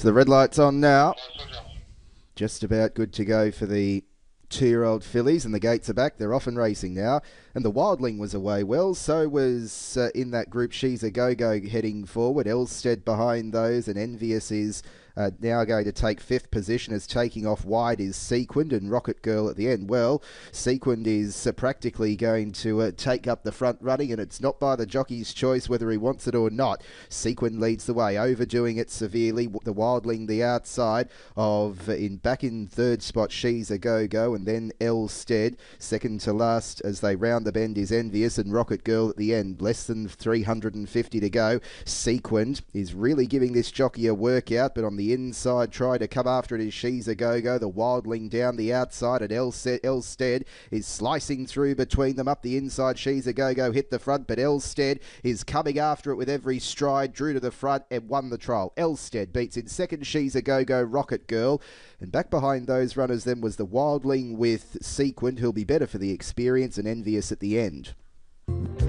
So the red light's on now. Just about good to go for the 2-year-old fillies, and the gates are back. They're off and racing now. And the Wildling was away well. So was in that group She's a Go-Go heading forward. Elstead behind those, and Envious is now going to take fifth position, as taking off wide is Sequined and Rocket Girl at the end. Well, Sequined is practically going to take up the front running, and it's not by the jockey's choice whether he wants it or not. Sequined leads the way, overdoing it severely. The Wildling the outside of back in third spot She's a Go-Go, and then Elstead second to last as they round the bend is Envious, and Rocket Girl at the end. Less than 350 to go. Sequined is really giving this jockey a workout, but on the inside try to come after it is She's a Go-Go. The Wildling down the outside, and Elstead is slicing through between them. Up the inside She's a Go-Go hit the front, but Elstead is coming after it with every stride, drew to the front and won the trial. Elstead beats in second She's a Go-Go, Rocket Girl, and back behind those runners then was the Wildling with Sequined, who'll be better for the experience, and Envious at the end.